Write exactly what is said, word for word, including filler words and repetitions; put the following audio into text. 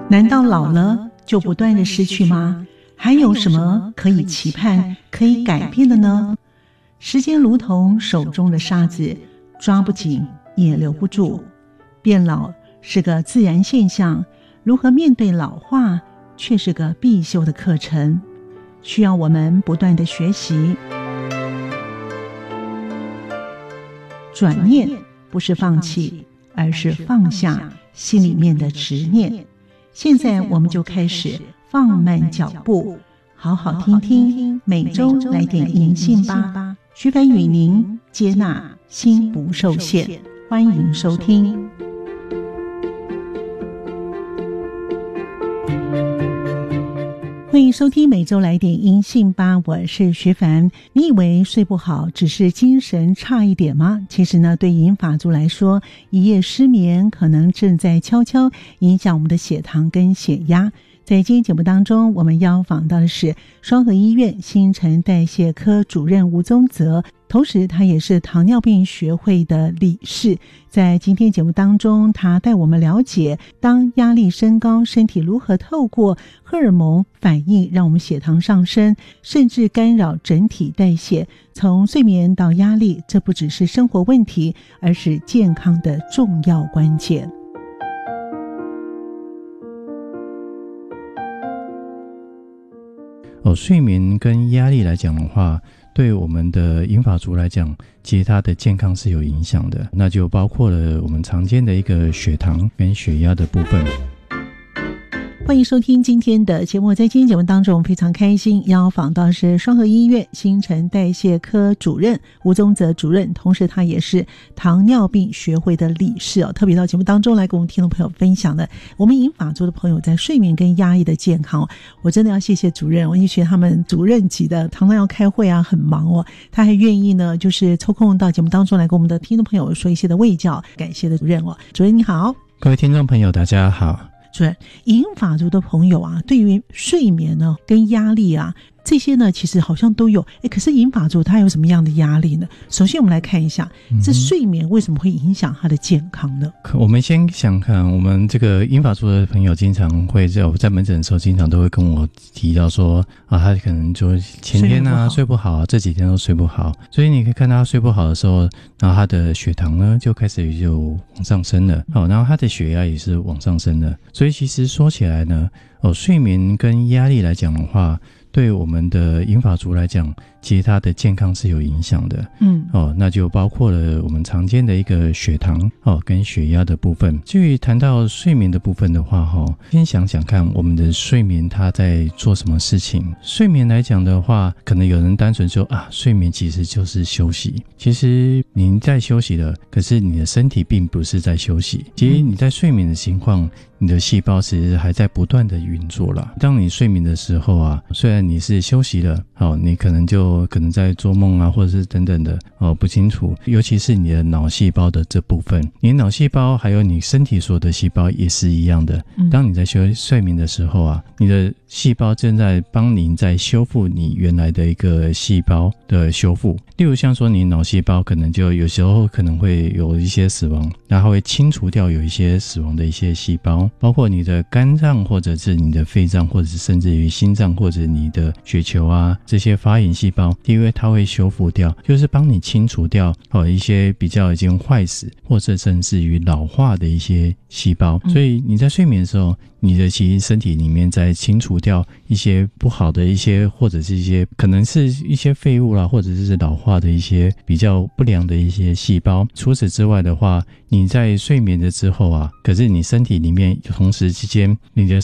难道老了就不断的失去吗？还有什么可以期盼、可以改变的呢？时间如同手中的沙子，抓不紧也留不住。变老是个自然现象，如何面对老化却是个必修的课程，需要我们不断的学习。转念不是放弃，而是放下心里面的执念。现在我们就开始放慢脚步，好好听听每周来点银杏吧。徐凡与您接纳心不受限，欢迎收听。欢迎收听每周来点银杏吧，我是徐凡。你以为睡不好只是精神差一点吗？其实呢，对银发族来说，一夜失眠可能正在悄悄影响我们的血糖跟血压。在今天节目当中，我们邀访到的是双和医院新陈代谢科主任吴宗泽，同时他也是糖尿病学会的理事。在今天节目当中，他带我们了解当压力升高，身体如何透过荷尔蒙反应让我们血糖上升，甚至干扰整体代谢。从睡眠到压力，这不只是生活问题，而是健康的重要关键。 哦，睡眠跟压力来讲的话，对我们的银发族来讲，其实它的健康是有影响的，那就包括了我们常见的一个血糖跟血压的部分。 欢迎收听今天的节目。在今天节目当中，非常开心邀访到是双和医院新陈代谢科主任吴宗泽主任，同时他也是糖尿病学会的理事哦。特别到节目当中来跟我们听众朋友分享的，我们银发族的朋友在睡眠跟压力的健康哦。我真的要谢谢主任，我也觉得他们主任级的常常要开会啊，很忙哦，他还愿意呢，就是抽空到节目当中来跟我们的听众朋友说一些的卫教，感谢的主任哦。主任你好。 各位听众朋友大家好。 主任，银发族的朋友啊，对于睡眠呢跟压力啊这些呢其实好像都有，诶可是银发族他有什么样的压力呢？首先我们来看一下，这睡眠为什么会影响他的健康呢？ 我们先想看，我们这个银发族的朋友经常会在我在门诊的时候经常都会跟我提到说啊，他可能就前天啊睡不好啊，这几天都睡不好，所以你可以看到他睡不好的时候，然后他的血糖呢就开始就往上升了，好，然后他的血压也是往上升了。所以其实说起来呢，哦，睡眠跟压力来讲的话，对我们的银发族来讲，其实它的健康是有影响的。嗯，哦，那就包括了我们常见的一个血糖哦跟血压的部分。至于谈到睡眠的部分的话，哈、哦，先想想看我们的睡眠它在做什么事情。睡眠来讲的话，可能有人单纯说啊，睡眠其实就是休息。其实您在休息了，可是你的身体并不是在休息。其实你在睡眠的情况，你的细胞其实还在不断的运作啦。当你睡眠的时候啊，虽然你是休息了，好，你可能就可能在做梦啊，或者是等等的哦，不清楚。尤其是你的脑细胞的这部分，你的脑细胞还有你身体所有的细胞也是一样的。当你在休睡眠的时候啊，你的细胞正在帮你在修复你原来的一个细胞的修复。例如像说你脑细胞可能就有时候可能会有一些死亡，然后会清除掉有一些死亡的一些细胞，包括你的肝脏或者是你的肺脏，或者是甚至于心脏或者你的血球啊，这些发炎细胞，因为它会修复掉，就是帮你清除掉哦一些比较已经坏死或者甚至于老化的一些细胞。所以你在睡眠的时候，你的其实身体里面在清除掉一些不好的一些，或者是一些可能是一些废物啦，或者是老化的一些比较不良的一些细胞。除此之外的话，你在睡眠的之后啊，可是你身体里面同时之间你的